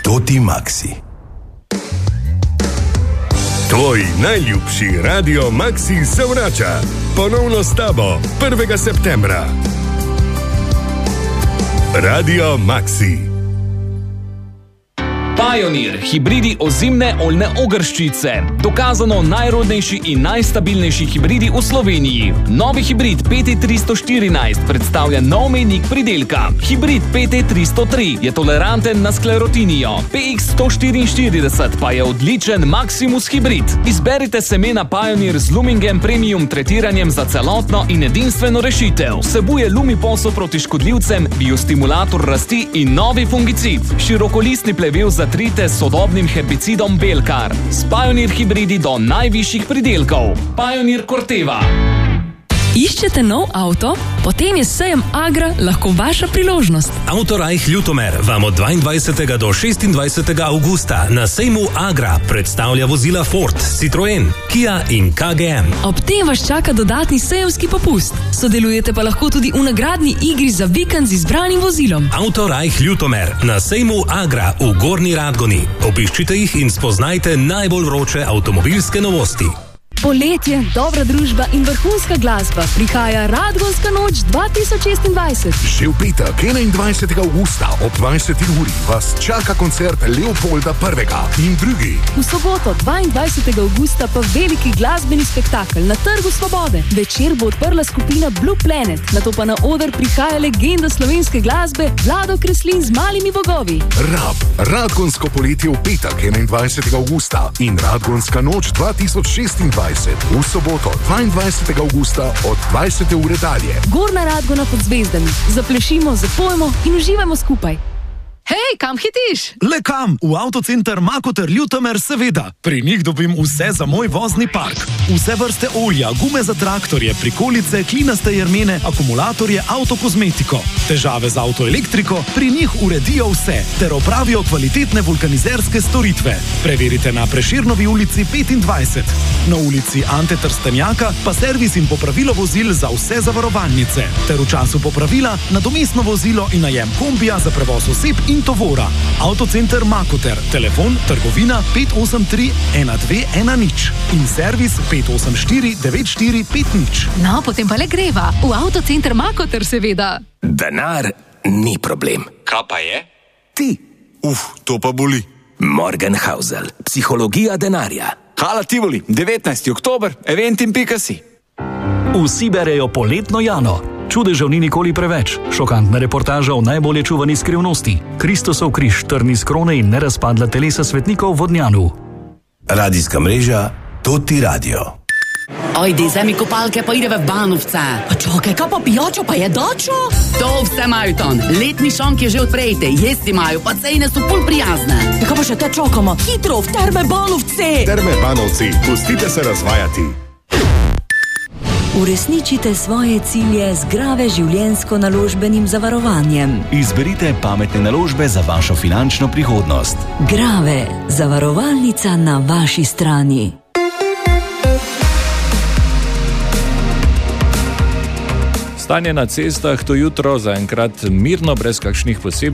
Toti Maxi. Tvoj najljubši Radio Maxi se vrača. Ponovno s tabo 1. septembra. Radio Maxi. Pioneer, hibridi ozimne oljne ogrščice. Dokazano najrodnejši in najstabilnejši hibridi v Sloveniji. Novi hibrid PT314 predstavlja nov mejnik pridelka. Hibrid PT303 je toleranten na sklerotinijo. PX144 pa je odličen Maximus hibrid. Izberite semena Pioneer z Lumingen premium tretiranjem za celotno in edinstveno rešitev. Vsebuje Lumiposo proti škodljivcem, biostimulator rasti in novi fungicid. Širokolistni plevel za trite s sodobnim herbicidom Belkar. S Pioneer hibridi do najvišjih pridelkov. Pioneer Corteva. Iščete nov avto? Potem je sejem Agra lahko vaša priložnost. Autorajh Ljutomer vam od 22. do 26. avgusta na sejmu Agra predstavlja vozila Ford, Citroen, Kia in KGM. Ob tem vas čaka dodatni sejemski popust. Sodelujete pa lahko tudi v nagradni igri za vikend z izbranim vozilom. Autorajh Ljutomer na sejmu Agra v Gornji Radgoni. Obiščite jih in spoznajte najbolj vroče avtomobilske novosti. Poletje, dobra družba in vrhunska glasba. Prihaja Radgonska noč 2026. Že v petek, 21. augusta ob 20. uri vas čaka koncert Leopolda I. in II. V soboto, 22. augusta pa veliki glasbeni spektakel na Trgu Svobode. Večer bo odprla skupina Blue Planet, nato pa na oder prihaja legenda slovenske glasbe Vlado Kreslin z Malimi bogovi. Radgonsko poletje v petek, 21. augusta in Radgonska noč 2026. V soboto, 22. augusta od 20. ure dalje. Gornja Radgona pod zvezdami. Zaplešimo, zapojmo in uživamo skupaj. Hej, kam hitiš? Le kam? V avtocenter Makoter Ljutomer seveda. Pri njih dobim vse za moj vozni park. Vse vrste olja, gume za traktorje, prikolice, klinaste jermene, akumulatorje, avtokozmetiko. Težave z avtoelektriko, pri njih uredijo vse, ter opravijo kvalitetne vulkanizerske storitve. Preverite na Prešernovi ulici 25. Na ulici Ante Trstenjaka pa servis in popravilo vozil za vse zavarovalnice. Ter v času popravila nadomestno vozilo in najem kombija za prevoz oseb in tovora. Avtocenter Makoter, telefon trgovina 583 1210 in servis 584 9450. No, potem pa le greva. V avtocenter Makoter seveda. Denar ni problem. Kaj pa je? Ti. To pa boli. Morgenhausel, psihologija denarja. Hala Tivoli, 19. oktober, eventim.si. Vsi berejo poletno Jano. Čudežev ni nikoli preveč. Šokantna reportaža o najbolje čuvani skrivnosti. Kristusov križ, trni z krone in nerazpadla telesa svetnikov v Vodnjanu. Radijska mreža Toti Radio. Ajde, vzemi kopalke pa ideve v Banovce. Pa čakaj, kaj pa pijačo pa jedačo? To vse imajo tam. Letni šank je že odprejte, jesti imajo, pa cene so pol prijazne. Kaj pa še te čakamo? Hitro, v Terme Banovce! Terme Banovci, pustite se razvajati. Uresničite svoje cilje z Grave življenjsko-naložbenim zavarovanjem. Izberite pametne naložbe za vašo finančno prihodnost. Grave, zavarovalnica na vaši strani. Stanje na cestah to jutro zaenkrat mirno, brez kakšnih posebnih